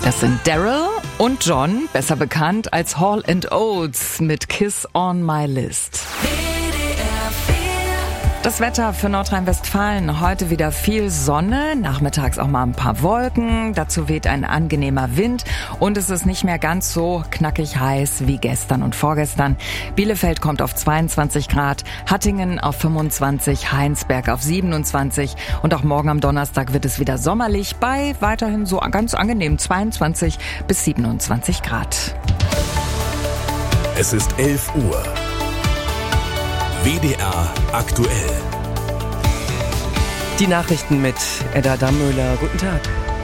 Das sind Daryl und John, besser bekannt als Hall & Oates mit Kiss on My List. Das Wetter für Nordrhein-Westfalen: heute wieder viel Sonne, nachmittags auch mal ein paar Wolken, dazu weht ein angenehmer Wind und es ist nicht mehr ganz so knackig heiß wie gestern und vorgestern. Bielefeld kommt auf 22 Grad, Hattingen auf 25, Heinsberg auf 27 und auch morgen am Donnerstag wird es wieder sommerlich bei weiterhin so ganz angenehm 22 bis 27 Grad. Es ist 11 Uhr. WDR aktuell. Die Nachrichten mit Edda Dammöhler. Guten Tag.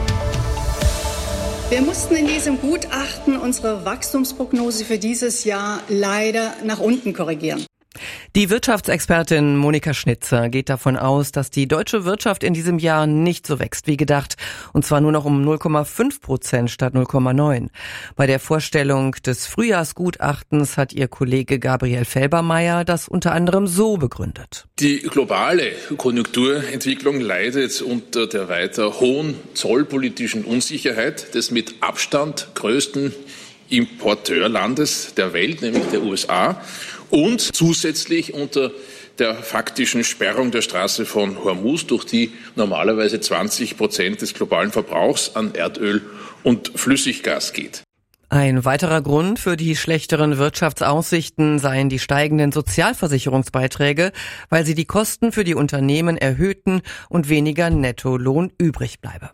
Wir mussten in diesem Gutachten unsere Wachstumsprognose für dieses Jahr leider nach unten korrigieren. Die Wirtschaftsexpertin Monika Schnitzer geht davon aus, dass die deutsche Wirtschaft in diesem Jahr nicht so wächst wie gedacht. Und zwar nur noch um 0,5% statt 0,9%. Bei der Vorstellung des Frühjahrsgutachtens hat ihr Kollege Gabriel Felbermayr das unter anderem so begründet. Die globale Konjunkturentwicklung leidet unter der weiter hohen zollpolitischen Unsicherheit des mit Abstand größten Importeurlandes der Welt, nämlich der USA. Und zusätzlich unter der faktischen Sperrung der Straße von Hormuz, durch die normalerweise 20% des globalen Verbrauchs an Erdöl und Flüssiggas geht. Ein weiterer Grund für die schlechteren Wirtschaftsaussichten seien die steigenden Sozialversicherungsbeiträge, weil sie die Kosten für die Unternehmen erhöhten und weniger Nettolohn übrig bleibe.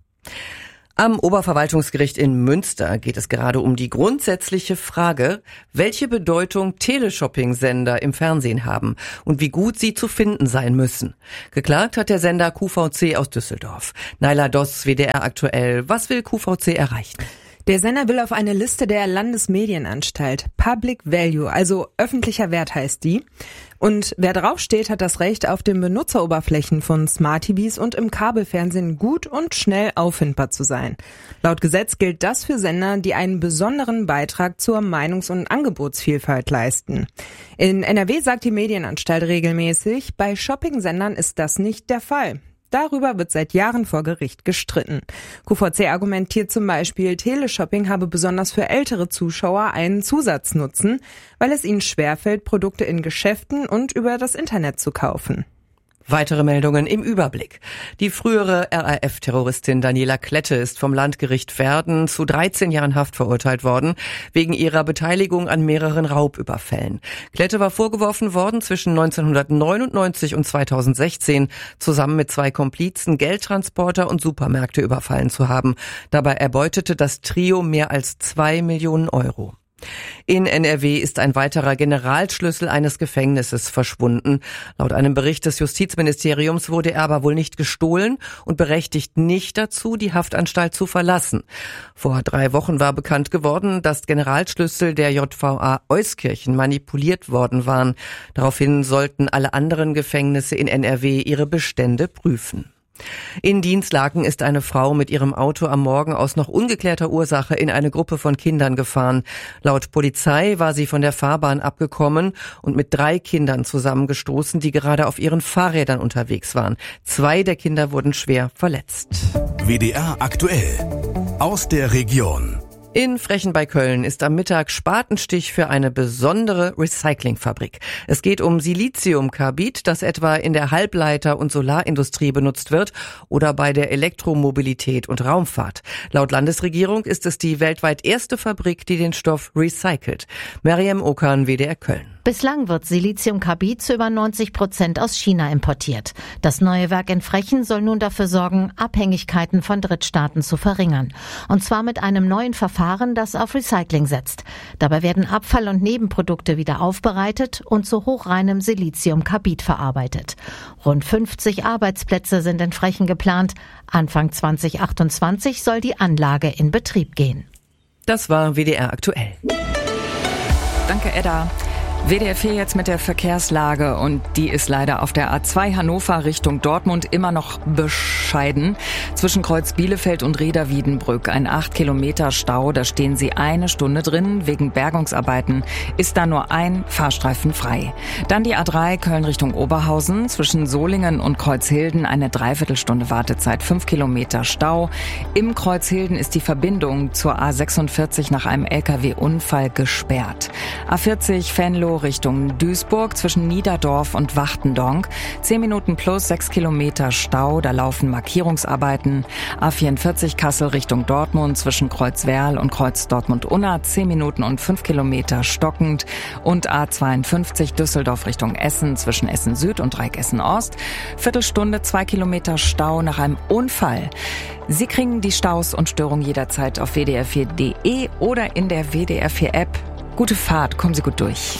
Am Oberverwaltungsgericht in Münster geht es gerade um die grundsätzliche Frage, welche Bedeutung Teleshopping-Sender im Fernsehen haben und wie gut sie zu finden sein müssen. Geklagt hat der Sender QVC aus Düsseldorf. Naila Doss, WDR aktuell. Was will QVC erreichen? Der Sender will auf eine Liste der Landesmedienanstalt. Public Value, also öffentlicher Wert heißt die. Und wer draufsteht, hat das Recht, auf den Benutzeroberflächen von Smart TVs und im Kabelfernsehen gut und schnell auffindbar zu sein. Laut Gesetz gilt das für Sender, die einen besonderen Beitrag zur Meinungs- und Angebotsvielfalt leisten. In NRW sagt die Medienanstalt regelmäßig, bei Shopping-Sendern ist das nicht der Fall. Darüber wird seit Jahren vor Gericht gestritten. QVC argumentiert zum Beispiel, Teleshopping habe besonders für ältere Zuschauer einen Zusatznutzen, weil es ihnen schwerfällt, Produkte in Geschäften und über das Internet zu kaufen. Weitere Meldungen im Überblick. Die frühere RAF-Terroristin Daniela Klette ist vom Landgericht Verden zu 13 Jahren Haft verurteilt worden, wegen ihrer Beteiligung an mehreren Raubüberfällen. Klette war vorgeworfen worden, zwischen 1999 und 2016 zusammen mit 2 Komplizen Geldtransporter und Supermärkte überfallen zu haben. Dabei erbeutete das Trio mehr als 2 Millionen Euro. In NRW ist ein weiterer Generalschlüssel eines Gefängnisses verschwunden. Laut einem Bericht des Justizministeriums wurde er aber wohl nicht gestohlen und berechtigt nicht dazu, die Haftanstalt zu verlassen. Vor 3 Wochen war bekannt geworden, dass Generalschlüssel der JVA Euskirchen manipuliert worden waren. Daraufhin sollten alle anderen Gefängnisse in NRW ihre Bestände prüfen. In Dinslaken ist eine Frau mit ihrem Auto am Morgen aus noch ungeklärter Ursache in eine Gruppe von Kindern gefahren. Laut Polizei war sie von der Fahrbahn abgekommen und mit 3 Kindern zusammengestoßen, die gerade auf ihren Fahrrädern unterwegs waren. 2 der Kinder wurden schwer verletzt. WDR aktuell. Aus der Region. In Frechen bei Köln ist am Mittag Spatenstich für eine besondere Recyclingfabrik. Es geht um Siliziumkarbid, das etwa in der Halbleiter- und Solarindustrie benutzt wird oder bei der Elektromobilität und Raumfahrt. Laut Landesregierung ist es die weltweit erste Fabrik, die den Stoff recycelt. Mariam Okan, WDR Köln. Bislang wird Siliziumkarbid zu über 90% aus China importiert. Das neue Werk in Frechen soll nun dafür sorgen, Abhängigkeiten von Drittstaaten zu verringern. Und zwar mit einem neuen Verfahren, das auf Recycling setzt. Dabei werden Abfall- und Nebenprodukte wieder aufbereitet und zu hochreinem Siliziumkarbid verarbeitet. Rund 50 Arbeitsplätze sind in Frechen geplant. Anfang 2028 soll die Anlage in Betrieb gehen. Das war WDR aktuell. Danke, Edda. WDR 4 jetzt mit der Verkehrslage und die ist leider auf der A2 Hannover Richtung Dortmund immer noch bescheiden. Zwischen Kreuz Bielefeld und Reda-Wiedenbrück ein 8 Kilometer Stau, da stehen Sie eine Stunde drin. Wegen Bergungsarbeiten ist da nur ein Fahrstreifen frei. Dann die A3 Köln Richtung Oberhausen, zwischen Solingen und Kreuzhilden eine Dreiviertelstunde Wartezeit, 5 Kilometer Stau. Im Kreuzhilden ist die Verbindung zur A46 nach einem LKW-Unfall gesperrt. A40 Venlo Richtung Duisburg zwischen Niederdorf und Wachtendonk. 10 Minuten plus 6 Kilometer Stau, da laufen Markierungsarbeiten. A44 Kassel Richtung Dortmund zwischen Kreuzwerl und Kreuz Dortmund-Unna. 10 Minuten und 5 Kilometer stockend. Und A52 Düsseldorf Richtung Essen zwischen Essen Süd und Dreieck Essen Ost. Viertelstunde 2 Kilometer Stau nach einem Unfall. Sie kriegen die Staus und Störungen jederzeit auf wdr4.de oder in der WDR 4 App. Gute Fahrt, kommen Sie gut durch.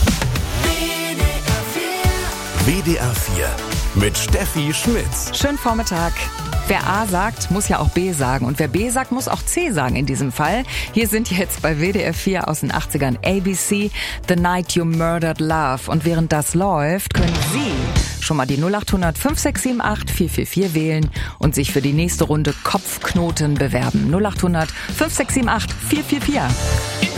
WDR 4 mit Steffi Schmitz. Schönen Vormittag. Wer A sagt, muss ja auch B sagen. Und wer B sagt, muss auch C sagen in diesem Fall. Hier sind jetzt bei WDR 4 aus den 80ern ABC, The Night You Murdered Love. Und während das läuft, können Sie schon mal die 0800 5678 444 wählen und sich für die nächste Runde Kopfknoten bewerben. 0800 5678 444.